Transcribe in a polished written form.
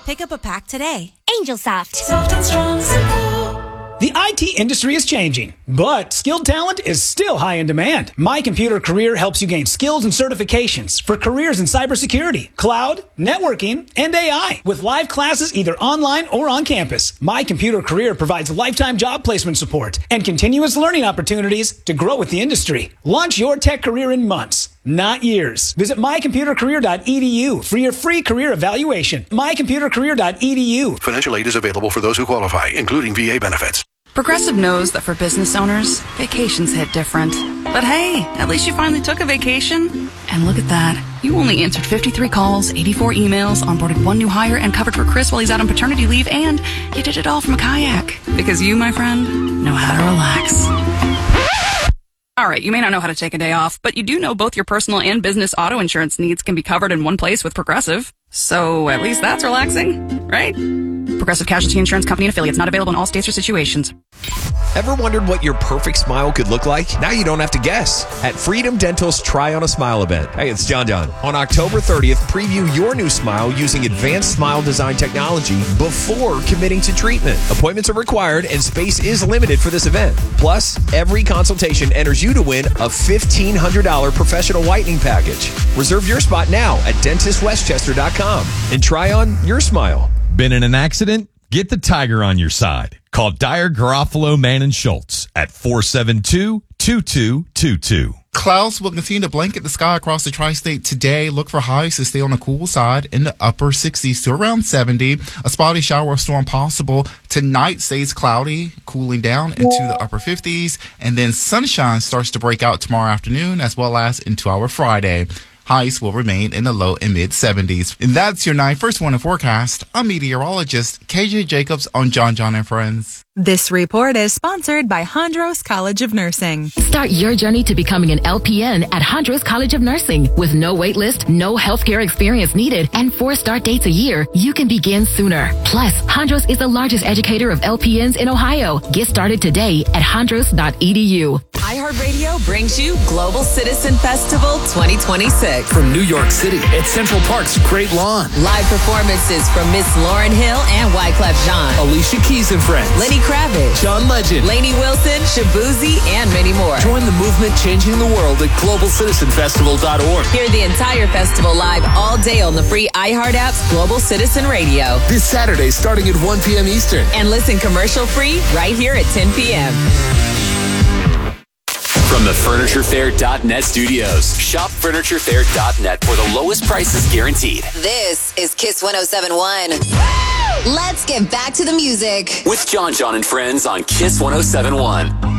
Pick up a pack today. AngelSoft. Soft and strong, simple. The IT industry is changing, but skilled talent is still high in demand. My Computer Career helps you gain skills and certifications for careers in cybersecurity, cloud, networking, and AI. With live classes either online or on campus, My Computer Career provides lifetime job placement support and continuous learning opportunities to grow with the industry. Launch your tech career in months, not years. Visit mycomputercareer.edu for your free career evaluation. mycomputercareer.edu. Financial aid is available for those who qualify, including VA benefits. Progressive knows that for business owners, vacations hit different. But hey, at least you finally took a vacation. And look at that. You only answered 53 calls, 84 emails, onboarded one new hire, and covered for Chris while he's out on paternity leave, and you did it all from a kayak. Because you, my friend, know how to relax. All right, you may not know how to take a day off, but you do know both your personal and business auto insurance needs can be covered in one place with Progressive. So at least that's relaxing, right? Progressive Casualty Insurance Company and affiliates, not available in all states or situations. Ever wondered what your perfect smile could look like? Now you don't have to guess. At Freedom Dental's Try on a Smile event. Hey, it's John. On October 30th, preview your new smile using advanced smile design technology before committing to treatment. Appointments are required and space is limited for this event. Plus, every consultation enters you to win a $1,500 professional whitening package. Reserve your spot now at dentistwestchester.com and try on your smile. Been in an accident? Get the Tiger on your side. Call Dyer, Garofalo, Mann, and Schultz at 472-2222. Clouds will continue to blanket the sky across the tri-state today. Look for highs to stay on the cool side in the upper 60s to around 70. A spotty shower or storm possible. Tonight stays cloudy, cooling down into the upper 50s. And then sunshine starts to break out tomorrow afternoon as well as into our Friday. Highs will remain in the low and mid 70s. And that's your 9 First Warning forecast. I'm meteorologist KJ Jacobs on John and Friends. This report is sponsored by Hondros College of Nursing. Start your journey to becoming an LPN at Hondros College of Nursing. With no wait list, no healthcare experience needed, and 4 start dates a year, you can begin sooner. Plus, Hondros is the largest educator of LPNs in Ohio. Get started today at hondros.edu. iHeartRadio brings you Global Citizen Festival 2026. From New York City at Central Park's Great Lawn. Live performances from Miss Lauryn Hill and Wyclef Jean. Alicia Keys and Friends. Lenny Kravitz. John Legend. Lainey Wilson, Shabuzi, and many more. Join the movement changing the world at globalcitizenfestival.org. Hear the entire festival live all day on the free iHeart app's Global Citizen Radio. This Saturday starting at 1 p.m. Eastern. And listen commercial-free right here at 10 p.m. From the FurnitureFair.net studios, shop FurnitureFair.net for the lowest prices guaranteed. This is Kiss 107.1. Let's get back to the music. With John and Friends on Kiss 107.1.